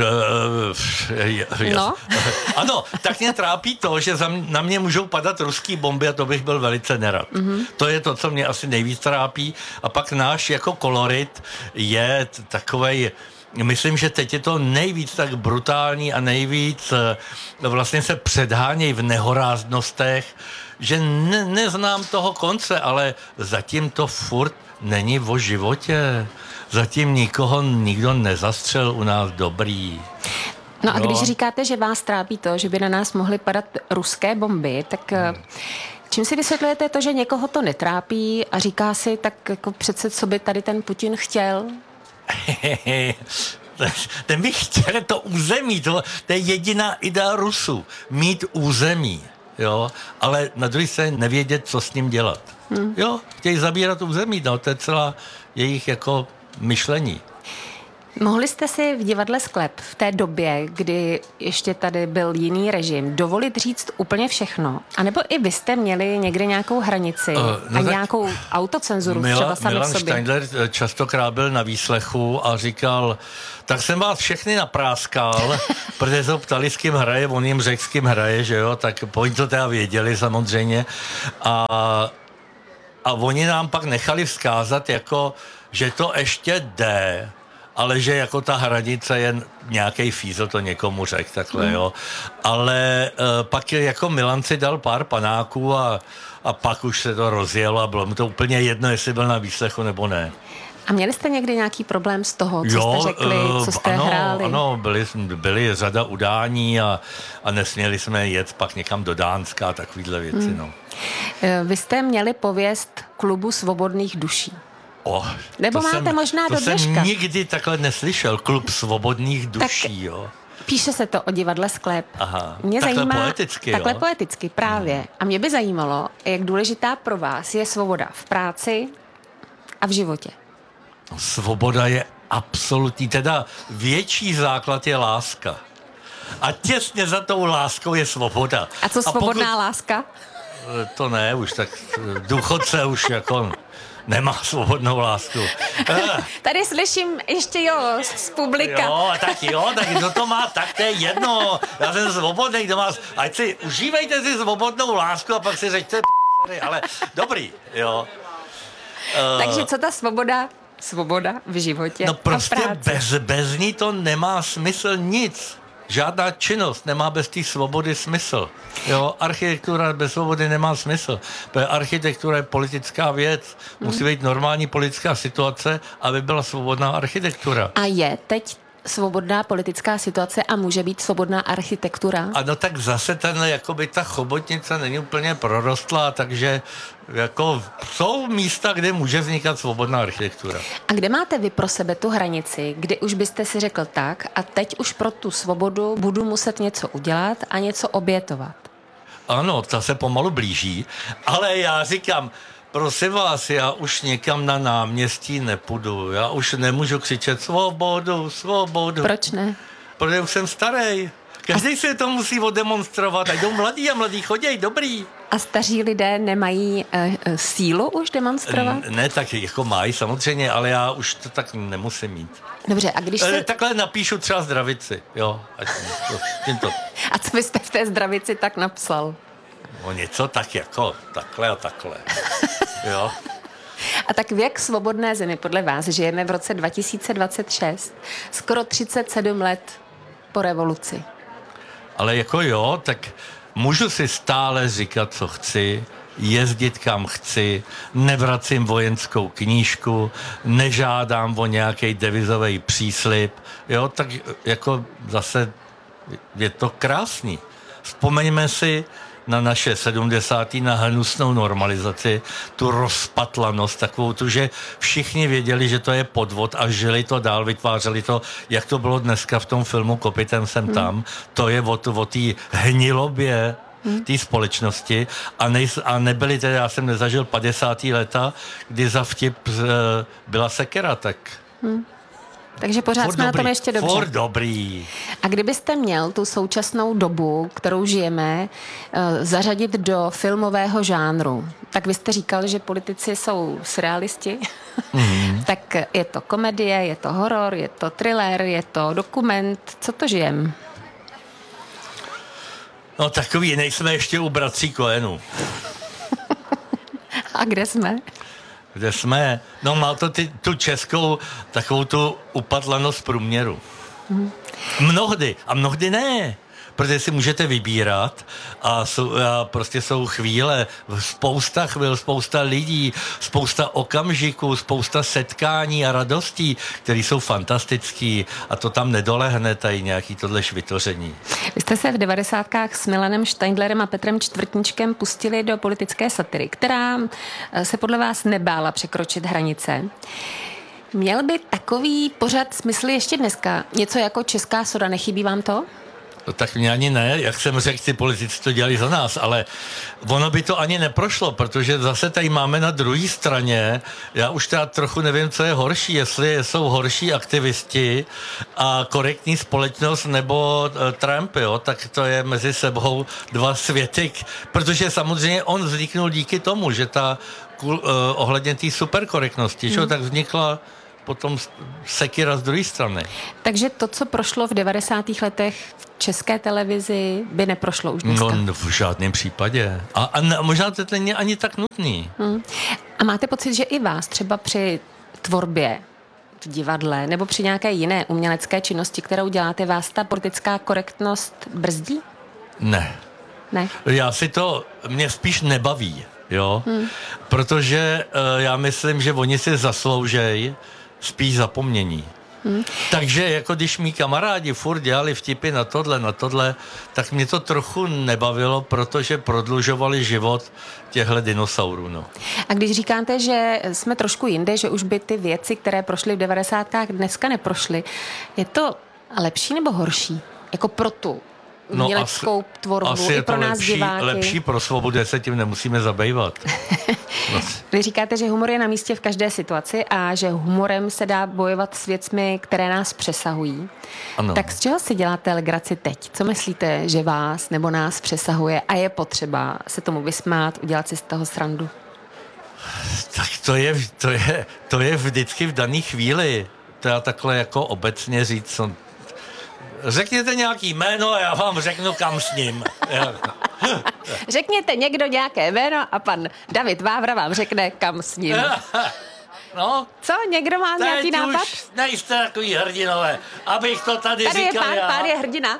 no. Ano, tak mě trápí to, že na mě můžou padat ruský bomby a to bych byl velice nerad. To je to, co mě asi nejvíc trápí. A pak náš jako kolorit je takovej. Myslím, že teď je to nejvíc tak brutální a nejvíc vlastně se předhánějí v nehoráznostech, že neznám toho konce, ale zatím to furt není o životě. Zatím nikdo nezastřel u nás dobrý. No a když říkáte, že vás trápí to, že by na nás mohly padat ruské bomby, tak čím si vysvětlujete to, že někoho to netrápí a říká si, tak jako přece co by tady ten Putin chtěl? Ten by chtěl to území, to je jediná idea Rusů, mít území, jo, ale na druhé straně nevědět, co s ním dělat. Jo, chtějí zabírat území, no, to je celá jejich jako myšlení. Mohli jste si v divadle Sklep v té době, kdy ještě tady byl jiný režim, dovolit říct úplně všechno? A nebo i vy jste měli někde nějakou hranici a nějakou autocenzuru třeba sami Milan v sobě? Steindler častokrát byl na výslechu a říkal, tak jsem vás všechny napráskal, protože se ho ptali, s kým hraje, on jim řekl, s kým hraje, že jo, tak oni to teda věděli samozřejmě. A oni nám pak nechali vzkázat, jako, že to ještě jde, ale že jako ta hranice je nějaký fízl, to někomu řekl takhle, jo. Ale pak jako Milan si dal pár panáků a pak už se to rozjelo a bylo mu to úplně jedno, jestli byl na výslechu nebo ne. A měli jste někdy nějaký problém z toho, co jste řekli, co jste hráli? Ano, byly řada udání a nesměli jsme jet pak někam do Dánska a takovýhle věci, no. Vy jste měli pověst klubu svobodných duší. Nebo máte možná do dneška. To jsem nikdy takhle neslyšel, klub svobodných duší, jo. Píše se to o divadle Sklep. Aha, mě takhle zajímá, poeticky, takhle jo? poeticky, právě. A mě by zajímalo, jak důležitá pro vás je svoboda v práci a v životě. Svoboda je absolutní, teda větší základ je láska. A těsně za tou láskou je svoboda. A co svobodná láska? To ne, už tak důchodce už jako nemá svobodnou lásku. Tady slyším ještě z publika. Tak kdo to má, tak to je jedno. Já jsem svobodný, kdo má, ať si, užívejte si svobodnou lásku a pak si řeďte ale dobrý, jo. Takže co ta svoboda v životě no prostě a v práci? bez ní to nemá smysl nic. Žádná činnost nemá bez té svobody smysl. Jo, architektura bez svobody nemá smysl. Architektura je politická věc. Musí být normální politická situace, aby byla svobodná architektura. A je teď svobodná politická situace a může být svobodná architektura? Ano, tak zase jakoby ta chobotnice není úplně prorostlá, takže jako jsou místa, kde může vznikat svobodná architektura. A kde máte vy pro sebe tu hranici, kdy už byste si řekl tak a teď už pro tu svobodu budu muset něco udělat a něco obětovat? Ano, ta se pomalu blíží, ale já říkám, prosím vás, já už někam na náměstí nepůjdu. Já už nemůžu křičet svobodu, svobodu. Proč ne? Protože už jsem starý. Každý si to musí odemonstrovat. A jdou mladí a mladí choděj, dobrý. A staří lidé nemají sílu už demonstrovat? Ne, tak jako mají samozřejmě, ale já už to tak nemusím mít. Dobře, a když se... Takhle napíšu třeba zdravici, jo. Tímto. A co byste v té zdravici tak napsal? No něco tak jako takhle a takhle. Jo. A tak v jak svobodné zemi podle vás žijeme v roce 2026, skoro 37 let po revoluci? Ale jako jo, tak můžu si stále říkat, co chci, jezdit kam chci, nevracím vojenskou knížku, nežádám o nějaký devizový příslib, jo, tak jako zase je to krásný. Vzpomeňme si na naše 70. na hnusnou normalizaci, tu rozpatlanost, takovou tu, že všichni věděli, že to je podvod a žili to dál, vytvářeli to, jak to bylo dneska v tom filmu Kopitem jsem tam, to je o té hnilobě té společnosti a nebyli tedy, já jsem nezažil 50. leta, kdy za vtip byla sekera, tak... Takže pořád jsme na tom ještě dobře. Furt dobrý. A kdybyste měl tu současnou dobu, kterou žijeme, zařadit do filmového žánru, tak vy jste říkal, že politici jsou surrealisti. Tak je to komedie, je to horor, je to thriller, je to dokument. Co to žijem? No takový, nejsme ještě u bratří Coenů. A kde jsme? Kde jsme? No má to tu českou takovou tu upadlanost průměru. Mnohdy. A mnohdy ne. Protože si můžete vybírat a prostě jsou chvíle, spousta chvil, spousta lidí, spousta okamžiků, spousta setkání a radostí, které jsou fantastický a to tam nedolehne tady nějaký tohle švitoření. Vy jste se v 90kách s Milanem Steindlerem a Petrem Čtvrtníčkem pustili do politické satiry, která se podle vás nebála překročit hranice. Měl by takový pořad smysl ještě dneska? Něco jako Česká soda, nechybí vám to? No, tak mě ani ne, jak jsem řekl, ty politici to dělali za nás, ale ono by to ani neprošlo, protože zase tady máme na druhé straně, já už teda trochu nevím, co je horší, jestli jsou horší aktivisti a korektní společnost nebo Trump, jo, tak to je mezi sebou dva světy, protože samozřejmě on vzniknul díky tomu, že ta ohledně té superkorektnosti, že tak vznikla potom sekira z druhé strany. Takže to, co prošlo v 90. letech v České televizi, by neprošlo už dneska? No, v žádném případě. A možná to není ani tak nutný. A máte pocit, že i vás třeba při tvorbě v divadle nebo při nějaké jiné umělecké činnosti, kterou děláte, vás ta politická korektnost brzdí? Ne. Mě spíš nebaví, jo? Protože já myslím, že oni si zasloužejí spíš zapomnění. Takže jako když mý kamarádi furt dělali vtipy na tohle, tak mě to trochu nebavilo, protože prodlužovali život těchto dinosaurů. No. A když říkáte, že jsme trošku jinde, že už by ty věci, které prošly v 90. dneska neprošly, je to lepší nebo horší? Jako pro tu uměleckou tvorbu asi i pro nás diváky? Lepší pro svobodu, se tím nemusíme zabývat. Vy říkáte, že humor je na místě v každé situaci a že humorem se dá bojovat s věcmi, které nás přesahují. Ano. Tak z čeho si děláte legraci teď? Co myslíte, že vás nebo nás přesahuje a je potřeba se tomu vysmát, udělat si z toho srandu? Tak to je vždycky v dané chvíli. To já takhle jako obecně říct. Řekněte nějaký jméno a já vám řeknu, kam s ním. Řekněte někdo nějaké jméno a pan David Vávra vám řekne, kam s ním. No. Co? Někdo má nějaký nápad? Už nejste takový hrdinové, abych to tady říkal je já. Pán je hrdina.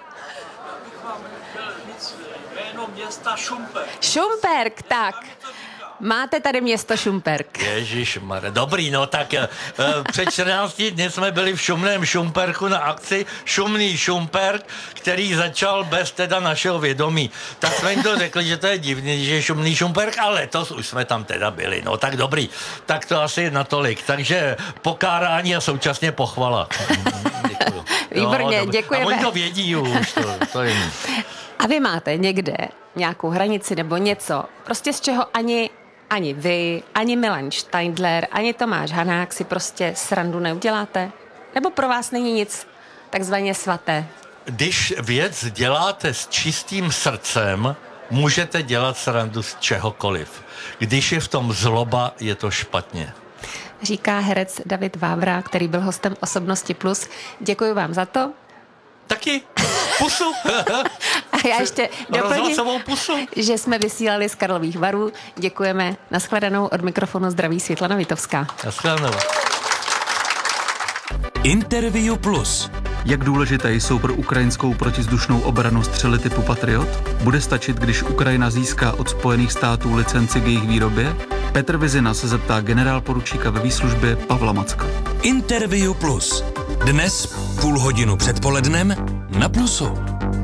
Jméno města Šumperk. Šumperk, tak. Máte tady město Šumperk. Ježišmarja, dobrý, no tak před 14 dny jsme byli v šumném Šumperku na akci Šumný Šumperk, který začal bez teda našeho vědomí. Tak jsme jim to řekli, že to je divný, že je Šumný Šumperk, ale letos už jsme tam teda byli, no tak dobrý. Tak to asi natolik, takže pokárání a současně pochvala. Děkuju. Výborně, no, děkujeme. A oni to vědí už, to je nic. A vy máte někde nějakou hranici nebo něco, prostě z čeho ani vy, ani Milan Steindler, ani Tomáš Hanák si prostě srandu neuděláte? Nebo pro vás není nic takzvaně svaté? Když věc děláte s čistým srdcem, můžete dělat srandu z čehokoliv. Když je v tom zloba, je to špatně. Říká herec David Vávra, který byl hostem Osobnosti Plus. Děkuji vám za to. Taky pusu. A já ještě doplním, pusu. že jsme vysílali z Karlových Varů. Děkujeme. Nashledanou, od mikrofonu zdraví Světlana Vitovská. Nashledanou. Interview Plus. Jak důležité jsou pro ukrajinskou protizdušnou obranu střely typu Patriot? Bude stačit, když Ukrajina získá od Spojených států licenci k jejich výrobě? Petr Vizina se zeptá generálporučíka ve výslužbě Pavla Macka. Interview Plus. Dnes půl hodinu před polednem na Plusu.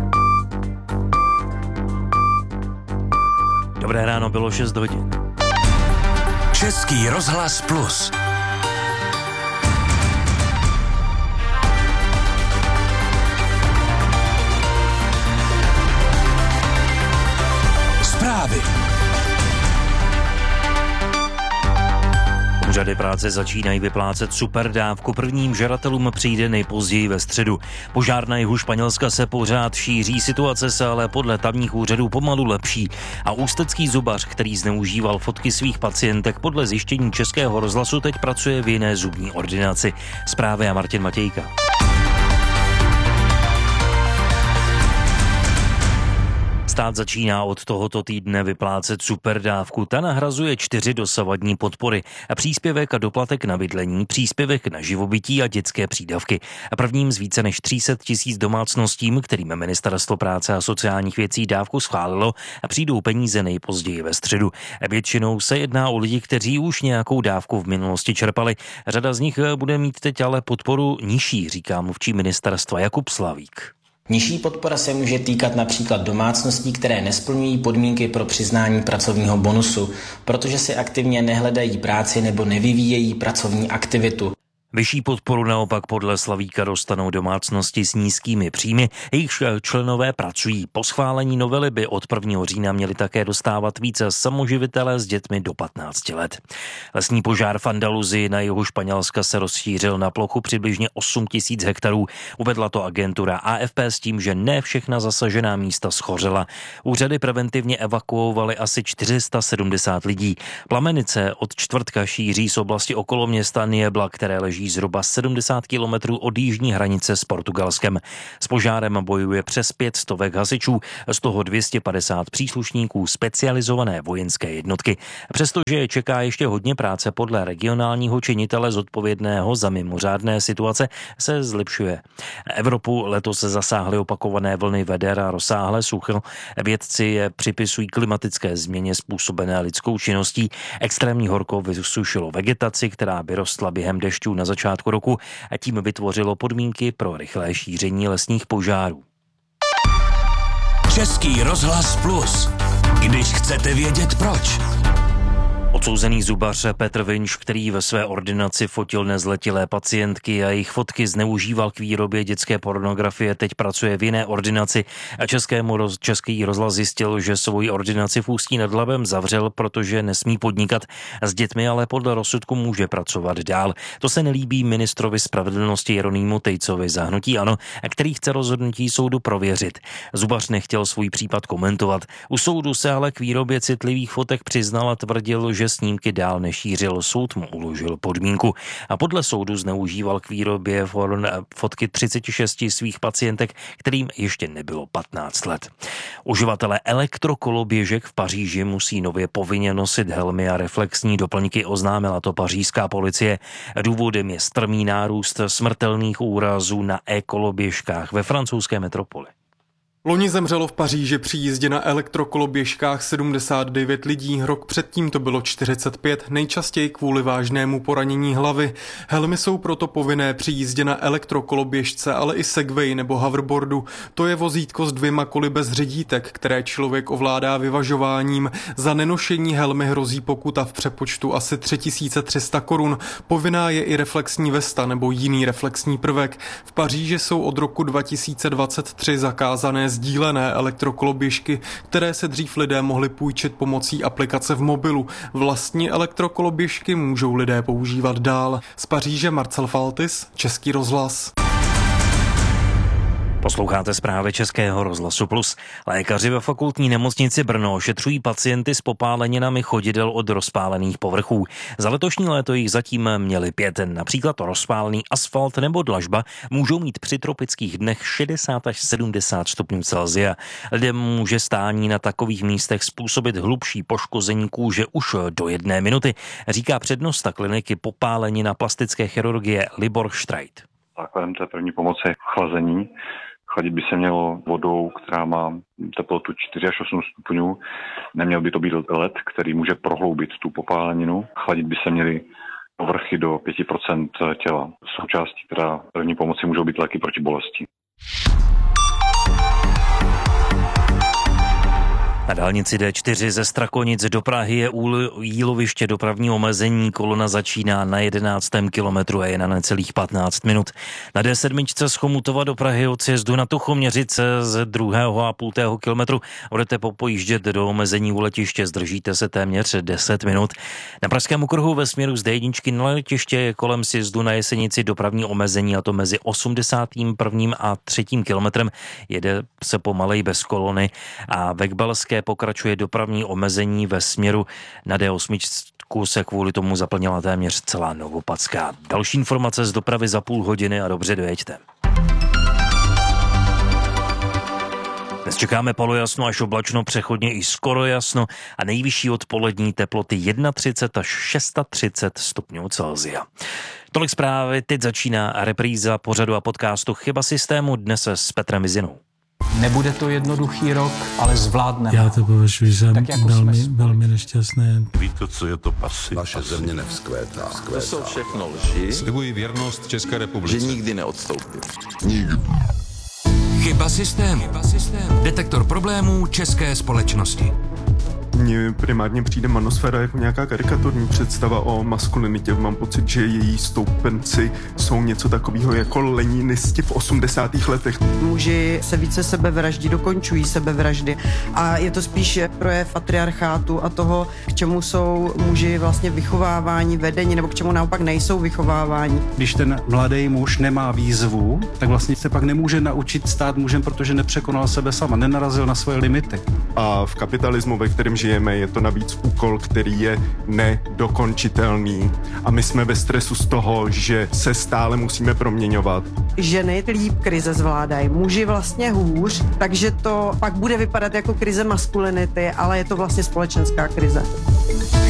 Dobré ráno, bylo 6 hodin. Český rozhlas Plus. Zprávy. Úřady práce začínají vyplácet superdávku. Prvním žadatelům přijde nejpozději ve středu. Požár na jihu Španělska se pořád šíří, situace se ale podle tamních úřadů pomalu lepší. A ústecký zubař, který zneužíval fotky svých pacientek, podle zjištění Českého rozhlasu teď pracuje v jiné zubní ordinaci. Zprávy a Martin Matějka. Stát začíná od tohoto týdne vyplácet superdávku. Ta nahrazuje 4 dosavadní podpory. Příspěvek a doplatek na bydlení, příspěvek na živobytí a dětské přídavky. Prvním z více než 300 000 domácnostím, kterým Ministerstvo práce a sociálních věcí dávku schválilo, přijdou peníze nejpozději ve středu. Většinou se jedná o lidi, kteří už nějakou dávku v minulosti čerpali. Řada z nich bude mít teď ale podporu nižší, říká mluvčí ministerstva Jakub Slavík. Nižší podpora se může týkat například domácností, které nesplňují podmínky pro přiznání pracovního bonusu, protože si aktivně nehledají práci nebo nevyvíjejí pracovní aktivitu. Vyšší podporu naopak podle Slavíka dostanou domácnosti s nízkými příjmy, jejichž členové pracují. Po schválení novely by od 1. října měli také dostávat více samoživitelé s dětmi do 15 let. Lesní požár v Andaluzii na jihu Španělska se rozšířil na plochu přibližně 8 000 hektarů. Uvedla to agentura AFP s tím, že ne všechna zasažená místa schořela. Úřady preventivně evakuovaly asi 470 lidí. Plamenice od čtvrtka šíří z oblasti okolo města Niebla, které leží zhruba 70 kilometrů od jižní hranice s Portugalskem. S požárem bojuje přes 500 hasičů, z toho 250 příslušníků specializované vojenské jednotky. Přestože je čeká ještě hodně práce, podle regionálního činitele zodpovědného za mimořádné situace se zlepšuje. Evropu letos zasáhly opakované vlny veder a rozsáhlé sucho. Vědci je připisují klimatické změně způsobené lidskou činností. Extrémní horko vysušilo vegetaci, která vyrostla během dešťů na začátku roku a tím vytvořilo podmínky pro rychlé šíření lesních požárů. Český rozhlas Plus. Když chcete vědět proč. Odsouzený zubař Petr Vinš, který ve své ordinaci fotil nezletilé pacientky a jejich fotky zneužíval k výrobě dětské pornografie, teď pracuje v jiné ordinaci. A Český rozhlas zjistil, že svoji ordinaci v Ústí nad Labem zavřel, protože nesmí podnikat s dětmi, ale podle rozsudku může pracovat dál. To se nelíbí ministrovi spravedlnosti Jeronýmu Tejcovi za hnutí ANO, který chce rozhodnutí soudu prověřit. Zubař nechtěl svůj případ komentovat. U soudu se ale k výrobě citlivých fotek přiznal a tvrdil, že snímky dál nešířil. Soud mu uložil podmínku a podle soudu zneužíval k výrobě fotky 36 svých pacientek, kterým ještě nebylo 15 let. Uživatelé elektrokoloběžek v Paříži musí nově povinně nosit helmy a reflexní doplňky, oznámila to pařížská policie. Důvodem je strmý nárůst smrtelných úrazů na e-koloběžkách ve francouzské metropoli. Loni zemřelo v Paříži při jízdě na elektrokoloběžkách 79 lidí, rok předtím to bylo 45, nejčastěji kvůli vážnému poranění hlavy. Helmy jsou proto povinné při jízdě na elektrokoloběžce, ale i segway nebo hoverboardu. To je vozítko s 2 koly bez řidítek, které člověk ovládá vyvažováním. Za nenošení helmy hrozí pokuta v přepočtu asi 3300 korun. Povinná je i reflexní vesta nebo jiný reflexní prvek. V Paříži jsou od roku 2023 zakázané sdílené elektrokoloběžky, které se dřív lidé mohli půjčit pomocí aplikace v mobilu. Vlastní elektrokoloběžky můžou lidé používat dál. Z Paříže Marcel Faltis, Český rozhlas. Posloucháte zprávy Českého rozhlasu Plus. Lékaři ve fakultní nemocnici Brno ošetřují pacienty s popáleninami chodidel od rozpálených povrchů. Za letošní léto jich zatím měli 5. Například rozpálený asfalt nebo dlažba můžou mít při tropických dnech 60 až 70 stupňů Celsia. Lidem může stání na takových místech způsobit hlubší poškození kůže už do 1 minuty, říká přednosta kliniky popálenina plastické chirurgie Libor Štrajt. Základem té první pomoci je chlazení. Chladit by se mělo vodou, která má teplotu 4 až 8 stupňů. Neměl by to být led, který může prohloubit tu popáleninu. Chladit by se měly povrchy do 5% těla. Součástí teda první pomoci můžou být léky proti bolesti. Na dálnici D4 ze Strakonic do Prahy je jíloviště dopravní omezení. Kolona začíná na 11. kilometru a je na necelých 15 minut. Na D7 z Chomutova do Prahy od sjezdu na Tuchoměřice z 2,5 kilometru budete pojíždět do omezení u letiště, zdržíte se téměř 10 minut. Na pražském okruhu ve směru z D1 na letiště je kolem sjezdu na Jesenici dopravní omezení, a to mezi 81. a 3. kilometrem. Jede se pomalej bez kolony a ve Kbelské pokračuje dopravní omezení ve směru. Na D8 se kvůli tomu zaplnila téměř celá Novopadská. Další informace z dopravy za půl hodiny a dobře dojeďte. Dnes čekáme polojasno až oblačno, přechodně i skoro jasno a nejvyšší odpolední teploty 31 až 630 stupňů Celsia. Tolik zprávy, teď začíná repríza pořadu a podcastu Chyba systému, dnes s Petrem Vizinou. Nebude to jednoduchý rok, ale zvládneme. Já to považuji za velmi nešťastné. Víte, co je to pasy? Naše země nevzkvétá. To jsou všechno lži. Slibuji věrnost České republice. Že nikdy neodstoupím. Nikdy. Chyba systému. Detektor problémů české společnosti. Mně primárně přijde manosféra jako nějaká karikaturní představa o maskulinitě. Mám pocit, že její stoupenci jsou něco takového jako leninisti v 80. letech. Muži se více sebevraždí, dokončují sebevraždy a je to spíš projev patriarchátu a toho, k čemu jsou muži vlastně vychovávání, vedení, nebo k čemu naopak nejsou vychovávání. Když ten mladý muž nemá výzvu, tak vlastně se pak nemůže naučit stát mužem, protože nepřekonal sebe sama, nenarazil na svoje limity. A v kapitalismu, ve kterém žijeme, je to navíc úkol, který je nedokončitelný. A my jsme ve stresu z toho, že se stále musíme proměňovat. Ženy líp krize zvládají, muži vlastně hůř, takže to pak bude vypadat jako krize maskulinity, ale je to vlastně společenská krize.